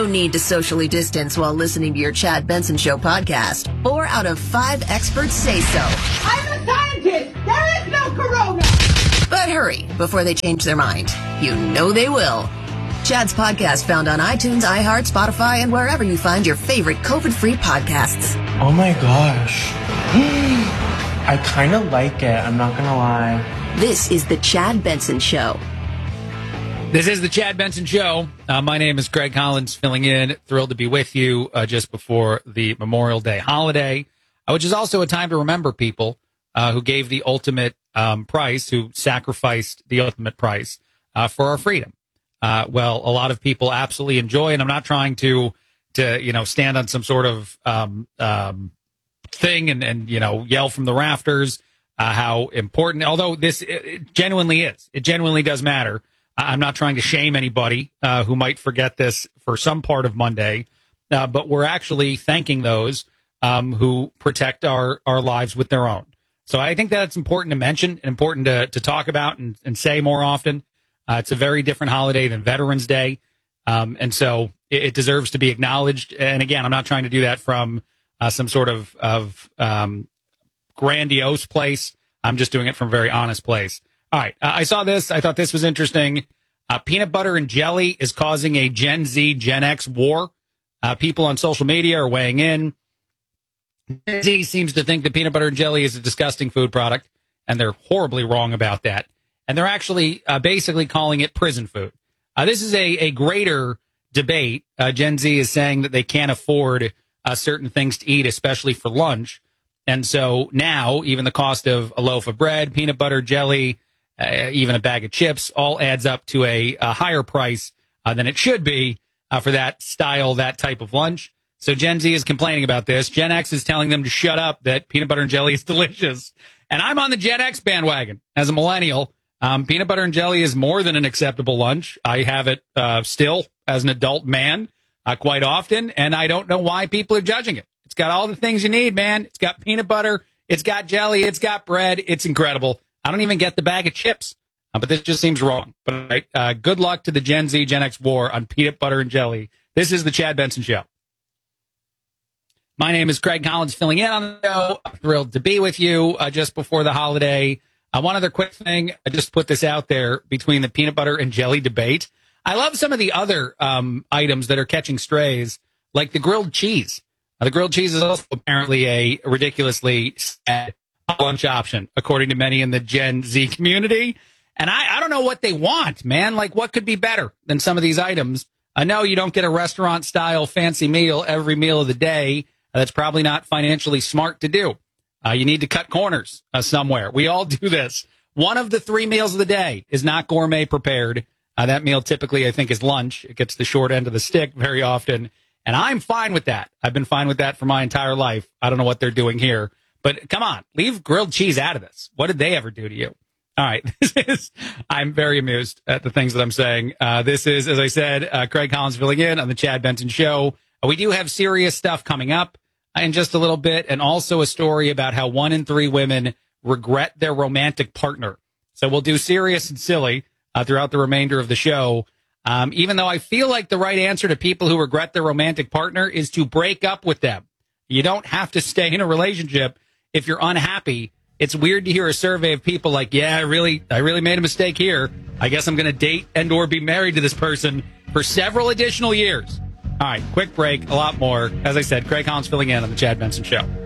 no need to socially distance while listening to your Chad Benson Show podcast. 4 out of 5 experts say so. I'm a scientist. There is no corona. But hurry before they change their mind. You know they will. Chad's podcast found on iTunes, iHeart, Spotify, and wherever you find your favorite COVID-free podcasts. Oh my gosh. I kind of like it. I'm not going to lie. This is the Chad Benson Show. This is the Chad Benson Show. My name is Greg Collins, filling in. Thrilled to be with you just before the Memorial Day holiday, which is also a time to remember people who gave the ultimate price, who sacrificed the ultimate price for our freedom. Well, a lot of people absolutely enjoy, and I'm not trying to stand on some sort of thing and yell from the rafters how important, although it genuinely is. It genuinely does matter. I'm not trying to shame anybody who might forget this for some part of Monday, but we're actually thanking those who protect our lives with their own. So I think that's important to mention and important to talk about and say more often. It's a very different holiday than Veterans Day, and so it deserves to be acknowledged. And again, I'm not trying to do that from some sort of grandiose place. I'm just doing it from a very honest place. All right, I saw this. I thought this was interesting. Peanut butter and jelly is causing a Gen Z, Gen X war. People on social media are weighing in. Gen Z seems to think that peanut butter and jelly is a disgusting food product, and they're horribly wrong about that. And they're actually basically calling it prison food. This is a greater debate. Gen Z is saying that they can't afford certain things to eat, especially for lunch. And so now even the cost of a loaf of bread, peanut butter, jelly, even a bag of chips, all adds up to a higher price than it should be for that style, that type of lunch. So Gen Z is complaining about this. Gen X is telling them to shut up, that peanut butter and jelly is delicious. And I'm on the Gen X bandwagon as a millennial. Peanut butter and jelly is more than an acceptable lunch. I have it still as an adult man quite often, and I don't know why people are judging it. It's got all the things you need, man. It's got peanut butter. It's got jelly. It's got bread. It's incredible. I don't even get the bag of chips, but this just seems wrong. But good luck to the Gen Z, Gen X war on peanut butter and jelly. This is the Chad Benson Show. My name is Craig Collins, filling in on the show. I'm thrilled to be with you just before the holiday. One other quick thing, I just put this out there between the peanut butter and jelly debate. I love some of the other items that are catching strays, like the grilled cheese. The grilled cheese is also apparently a ridiculously sad lunch option, according to many in the Gen Z community. And I don't know what they want, man. Like, what could be better than some of these items? I know you don't get a restaurant-style fancy meal every meal of the day. That's probably not financially smart to do. You need to cut corners somewhere. We all do this. One of the 3 meals of the day is not gourmet prepared. That meal typically, I think, is lunch. It gets the short end of the stick very often. And I'm fine with that. I've been fine with that for my entire life. I don't know what they're doing here. But come on, leave grilled cheese out of this. What did they ever do to you? All right. I'm very amused at the things that I'm saying. This is, as I said, Craig Collins filling in on the Chad Benson Show. We do have serious stuff coming up in just a little bit, and also a story about how 1 in 3 women regret their romantic partner. So we'll do serious and silly throughout the remainder of the show. Even though I feel like the right answer to people who regret their romantic partner is to break up with them. You don't have to stay in a relationship if you're unhappy. It's weird to hear a survey of people like, yeah, I really made a mistake here. I guess I'm going to date and or be married to this person for several additional years. All right, quick break, a lot more. As I said, Craig Collins filling in on the Chad Benson Show.